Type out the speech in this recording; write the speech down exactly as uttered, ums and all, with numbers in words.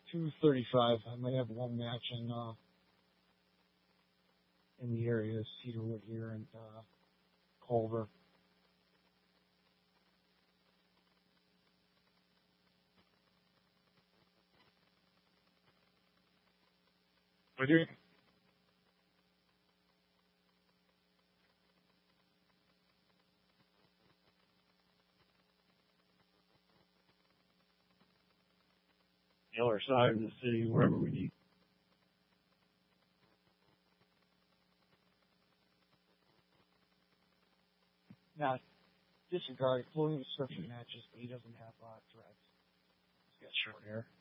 two thirty-five. I might have one match in uh, in the area, Cedarwood here and uh, Culver. With you? The other side of the city, wherever we need. Now, disregard, pulling the description matches, but he doesn't have uh, threads. He's got short hair.